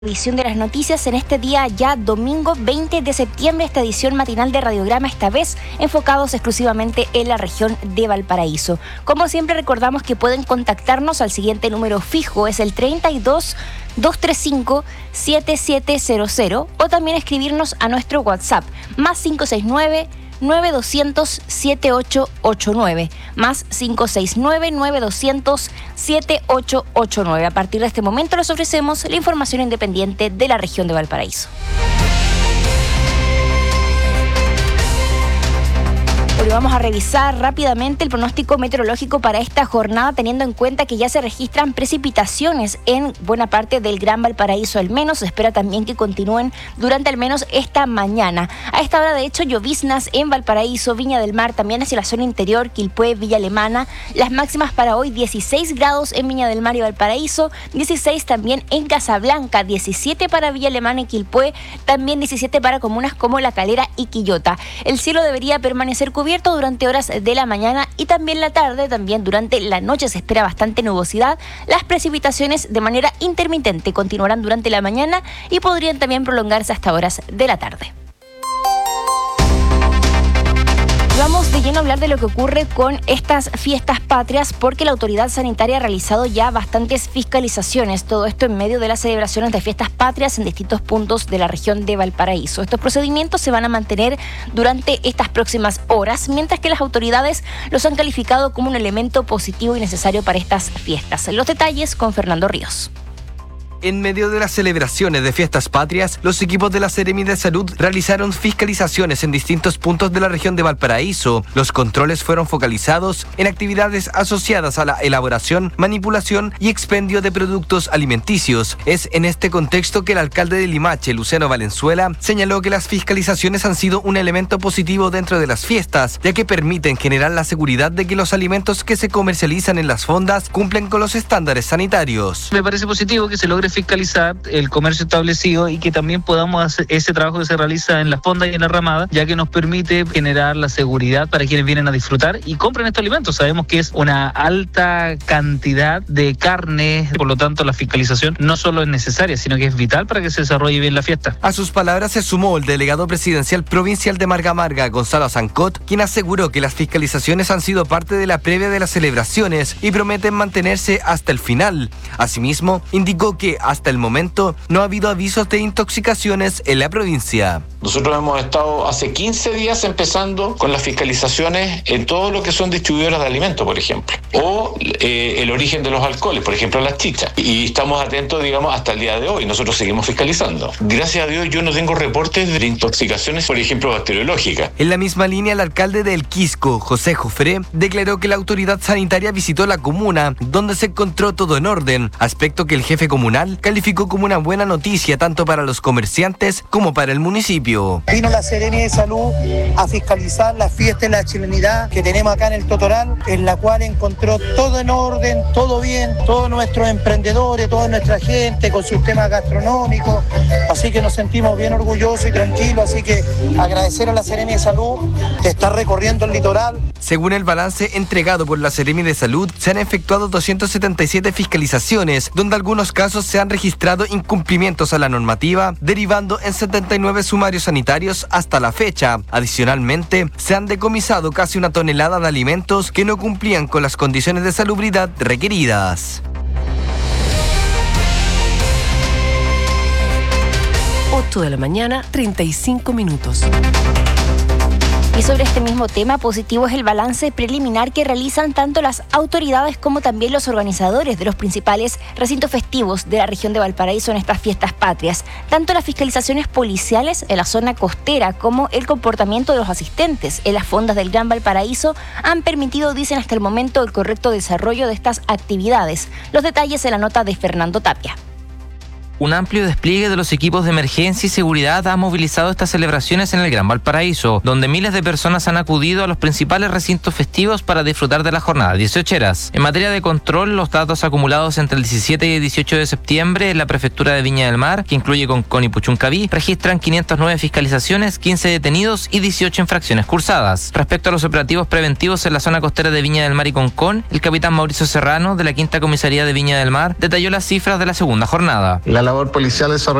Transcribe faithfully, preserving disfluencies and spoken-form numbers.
Edición de las noticias en este día ya domingo veinte de septiembre, esta edición matinal de Radiograma, esta vez enfocados exclusivamente en la región de Valparaíso. Como siempre recordamos que pueden contactarnos al siguiente número fijo, es el treinta y dos, doscientos treinta y cinco, setenta y siete cero cero, o también escribirnos a nuestro WhatsApp más cinco seis nueve, nueve doscientos, siete ocho ocho nueve, más cinco seis nueve, nueve doscientos, siete ocho ocho nueve. A partir de este momento les ofrecemos la información independiente de la región de Valparaíso. Hoy vamos a revisar rápidamente el pronóstico meteorológico para esta jornada, teniendo en cuenta que ya se registran precipitaciones en buena parte del Gran Valparaíso. Al menos se espera también que continúen durante al menos esta mañana. A esta hora, de hecho, lloviznas en Valparaíso, Viña del Mar, también hacia la zona interior, Quilpué, Villa Alemana. Las máximas para hoy: dieciséis grados en Viña del Mar y Valparaíso, dieciséis también en Casablanca, diecisiete para Villa Alemana y Quilpué, también diecisiete para comunas como La Calera y Quillota. El cielo debería permanecer cubierto durante horas de la mañana y también la tarde. También durante la noche se espera bastante nubosidad. Las precipitaciones de manera intermitente continuarán durante la mañana y podrían también prolongarse hasta horas de la tarde. Vamos de lleno a hablar de lo que ocurre con estas fiestas patrias, porque la autoridad sanitaria ha realizado ya bastantes fiscalizaciones, todo esto en medio de las celebraciones de fiestas patrias en distintos puntos de la región de Valparaíso. Estos procedimientos se van a mantener durante estas próximas horas, mientras que las autoridades los han calificado como un elemento positivo y necesario para estas fiestas. Los detalles con Fernando Ríos. En medio de las celebraciones de fiestas patrias, los equipos de la Seremi de Salud realizaron fiscalizaciones en distintos puntos de la región de Valparaíso. Los controles fueron focalizados en actividades asociadas a la elaboración, manipulación y expendio de productos alimenticios. Es en este contexto que el alcalde de Limache, Luciano Valenzuela, señaló que las fiscalizaciones han sido un elemento positivo dentro de las fiestas, ya que permiten generar la seguridad de que los alimentos que se comercializan en las fondas cumplen con los estándares sanitarios. Me parece positivo que se logre fiscalizar el comercio establecido y que también podamos hacer ese trabajo que se realiza en las fondas y en la ramada, ya que nos permite generar la seguridad para quienes vienen a disfrutar y compren estos alimentos. Sabemos que es una alta cantidad de carne, por lo tanto la fiscalización no solo es necesaria, sino que es vital para que se desarrolle bien la fiesta. A sus palabras se sumó el delegado presidencial provincial de Marga Marga, Gonzalo Zancot, quien aseguró que las fiscalizaciones han sido parte de la previa de las celebraciones y prometen mantenerse hasta el final. Asimismo, indicó que hasta el momento no ha habido avisos de intoxicaciones en la provincia. Nosotros hemos estado hace quince días empezando con las fiscalizaciones en todo lo que son distribuidoras de alimentos, por ejemplo, o eh, el origen de los alcoholes, por ejemplo las chichas, y estamos atentos, digamos, hasta el día de hoy. Nosotros seguimos fiscalizando. Gracias a Dios yo no tengo reportes de intoxicaciones, por ejemplo, bacteriológicas. En la misma línea, el alcalde de El Quisco, José Jofré, declaró que la autoridad sanitaria visitó la comuna, donde se encontró todo en orden, aspecto que el jefe comunal calificó como una buena noticia tanto para los comerciantes como para el municipio. Vino la Seremi de Salud a fiscalizar la fiesta de la chilenidad que tenemos acá en el Totoral, en la cual encontró todo en orden, todo bien, todos nuestros emprendedores, toda nuestra gente con sus temas gastronómicos, así que nos sentimos bien orgullosos y tranquilos, así que agradecer a la Seremi de Salud que está recorriendo el litoral. Según el balance entregado por la Seremi de Salud, se han efectuado doscientas setenta y siete fiscalizaciones, donde algunos casos se han registrado incumplimientos a la normativa, derivando en setenta y nueve sumarios sanitarios hasta la fecha. Adicionalmente, se han decomisado casi una tonelada de alimentos que no cumplían con las condiciones de salubridad requeridas. ocho de la mañana, treinta y cinco minutos. Y sobre este mismo tema, positivo es el balance preliminar que realizan tanto las autoridades como también los organizadores de los principales recintos festivos de la región de Valparaíso en estas fiestas patrias. Tanto las fiscalizaciones policiales en la zona costera como el comportamiento de los asistentes en las fondas del Gran Valparaíso han permitido, dicen hasta el momento, el correcto desarrollo de estas actividades. Los detalles en la nota de Fernando Tapia. Un amplio despliegue de los equipos de emergencia y seguridad ha movilizado estas celebraciones en el Gran Valparaíso, donde miles de personas han acudido a los principales recintos festivos para disfrutar de la jornada dieciocheras. En materia de control, los datos acumulados entre el diecisiete y el dieciocho de septiembre en la prefectura de Viña del Mar, que incluye Concón y Puchuncaví, registran quinientas nueve fiscalizaciones, quince detenidos y dieciocho infracciones cursadas. Respecto a los operativos preventivos en la zona costera de Viña del Mar y Concón, el capitán Mauricio Serrano, de la Quinta Comisaría de Viña del Mar, detalló las cifras de la segunda jornada. La labor policial desarrollada